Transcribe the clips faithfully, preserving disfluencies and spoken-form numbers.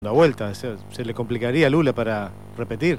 segunda vuelta. Se, se le complicaría a Lula para repetir.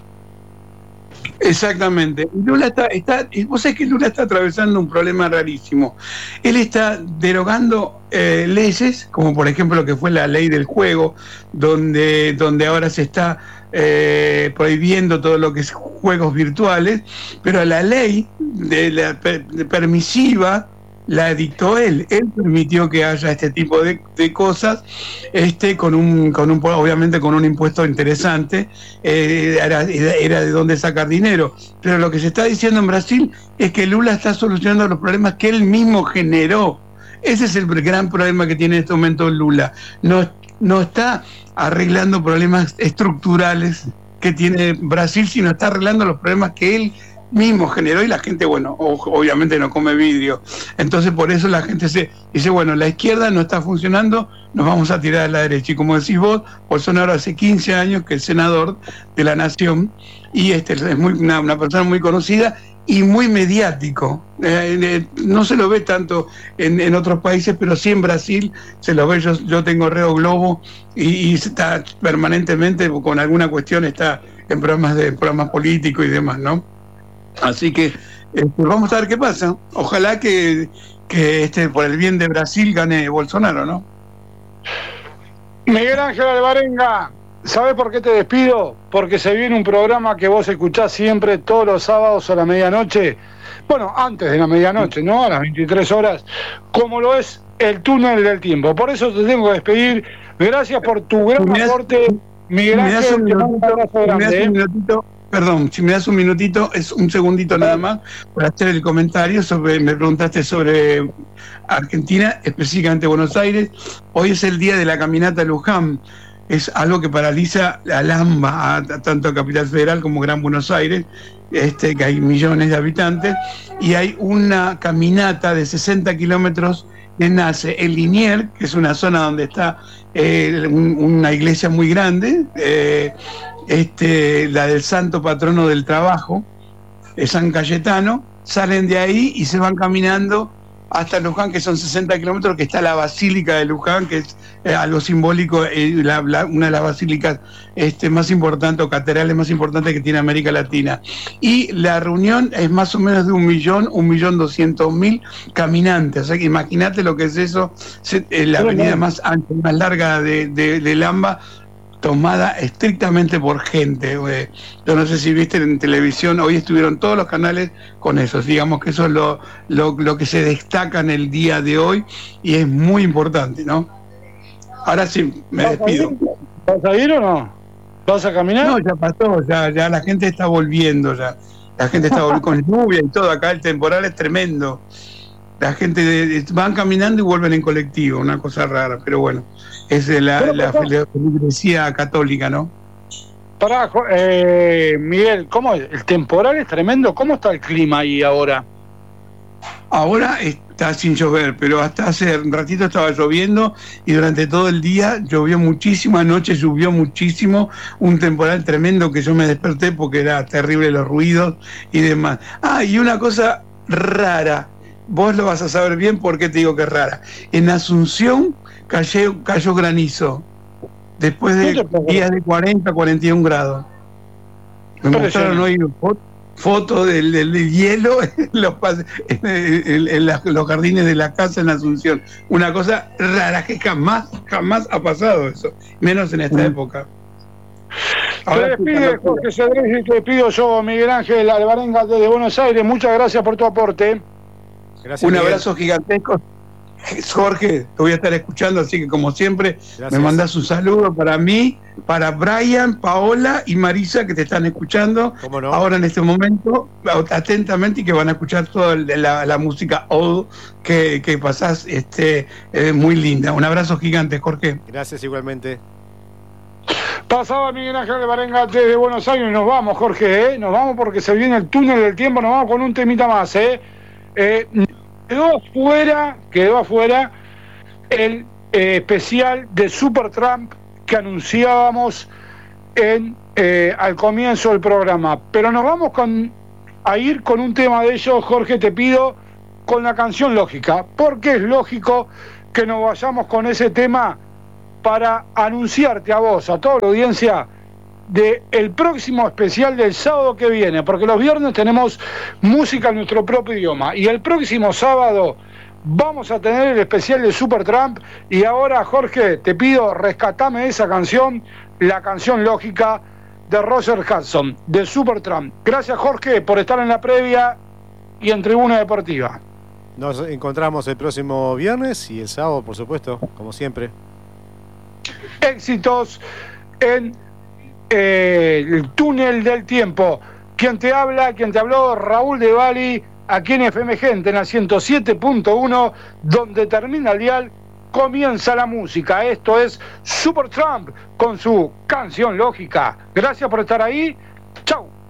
Exactamente. Lula está, está, vos sabés que Lula está atravesando un problema rarísimo. Él está derogando eh, leyes, como por ejemplo lo que fue la ley del juego, donde, donde ahora se está eh, prohibiendo todo lo que es juegos virtuales, pero la ley de la per, de permisiva la dictó él. Él permitió que haya este tipo de, de cosas, este, con un, con un, obviamente con un impuesto interesante, eh, era, era de dónde sacar dinero. Pero lo que se está diciendo en Brasil es que Lula está solucionando los problemas que él mismo generó. Ese es el gran problema que tiene en este momento Lula. No, no está arreglando problemas estructurales que tiene Brasil, sino está arreglando los problemas que él mismo generó, y la gente, bueno, obviamente no come vidrio. Entonces por eso la gente se dice, bueno, la izquierda no está funcionando, nos vamos a tirar a la derecha. Y como decís vos, Bolsonaro hace quince años que es senador de la nación, y este es muy, una, una persona muy conocida y muy mediático. Eh, eh, no se lo ve tanto en, en otros países, pero sí en Brasil se lo ve. Yo, yo tengo Reo Globo y, y está permanentemente con alguna cuestión, está en programas de programas políticos y demás, ¿no? Así que este, vamos a ver qué pasa. Ojalá que, que este, por el bien de Brasil gane Bolsonaro, ¿no? Miguel Ángel Alvarenga, ¿sabés por qué te despido? Porque se viene un programa que vos escuchás siempre todos los sábados a la medianoche. Bueno, antes de la medianoche, ¿no? A las veintitrés horas, como lo es el túnel del tiempo. Por eso te tengo que despedir. Gracias por tu gran aporte, Miguel Ángel. Te mando un abrazo grande. Perdón, si me das un minutito, es un segundito nada más, para hacer el comentario sobre, me preguntaste sobre Argentina, específicamente Buenos Aires. Hoy es el día de la caminata Luján. Es algo que paraliza al AMBA, a, a tanto a Capital Federal como Gran Buenos Aires, este, que hay millones de habitantes, y hay una caminata de sesenta kilómetros que nace en Liniers, que es una zona donde está eh, un, una iglesia muy grande, eh, Este, la del santo patrono del trabajo, es San Cayetano. Salen de ahí y se van caminando hasta Luján, que son sesenta kilómetros, que está la Basílica de Luján, que es eh, algo simbólico, eh, la, la, una de las basílicas este, más importantes o catedrales más importantes que tiene América Latina. Y la reunión es más o menos de un millón, un millón doscientos mil caminantes. O sea que imagínate lo que es eso, se, eh, la avenida más ancha, más larga de, de, de Lamba, tomada estrictamente por gente. Yo no sé si viste en televisión, hoy estuvieron todos los canales con eso. Digamos que eso es lo, lo, lo que se destaca en el día de hoy y es muy importante, ¿no? Ahora sí, me despido. ¿Vas a ir o no? ¿Vas a caminar? No, ya pasó, ya, ya la gente está volviendo, ya. La gente está volviendo con lluvia y todo, acá el temporal es tremendo. La gente de, de, van caminando y vuelven en colectivo, una cosa rara, pero bueno, es la, la, la feligresía católica, ¿no? Pará, eh, Miguel, ¿cómo es? El temporal es tremendo, ¿cómo está el clima ahí ahora? Ahora está sin llover, pero hasta hace un ratito estaba lloviendo y durante todo el día llovió muchísimo, anoche llovió muchísimo, un temporal tremendo que yo me desperté porque era terrible los ruidos y demás. Ah, y una cosa rara, vos lo vas a saber bien porque te digo que es rara. En Asunción cayó, cayó granizo, después de días de cuarenta, cuarenta y un grados. Me mostraron hoy fotos del, del, del hielo en, los, en, en, en las, los jardines de la casa en Asunción. Una cosa rara que jamás, jamás ha pasado eso, menos en esta mm. época. Ahora te despide Jorge Cedrés y te despido yo, Miguel Ángel Alvarenga desde Buenos Aires. Muchas gracias por tu aporte. Gracias, un Miguel. Abrazo gigantesco, Jorge, te voy a estar escuchando, así que como siempre, gracias. Me mandas un saludo para mí, para Brian, Paola y Marisa, que te están escuchando no? ahora en este momento, atentamente, y que van a escuchar toda la, la música old que, que pasás, este, eh, muy linda. Un abrazo gigante, Jorge. Gracias igualmente. Pasaba Miguel Ángel Alvarenga desde Buenos Aires y nos vamos, Jorge, ¿eh? Nos vamos porque se viene el túnel del tiempo, nos vamos con un temita más, ¿eh? Eh, quedó afuera, quedó afuera el eh, especial de Supertramp que anunciábamos en, eh, al comienzo del programa. Pero nos vamos con, a ir con un tema de ellos, Jorge, te pido, con la canción lógica, porque es lógico que nos vayamos con ese tema para anunciarte a vos, a toda la audiencia, de el próximo especial del sábado que viene, porque los viernes tenemos música en nuestro propio idioma, y el próximo sábado vamos a tener el especial de Supertramp. Y ahora, Jorge, te pido, rescatame esa canción, la canción Lógica de Roger Hudson, de Supertramp. Gracias, Jorge, por estar en la previa y en Tribuna Deportiva. Nos encontramos el próximo viernes y el sábado, por supuesto, como siempre. Éxitos en eh, el túnel del tiempo. Quien te habla, quien te habló, Raúl de Bali, aquí en F M Gente, en la ciento siete punto uno, donde termina el dial, comienza la música. Esto es Supertramp con su canción Lógica. Gracias por estar ahí. Chau.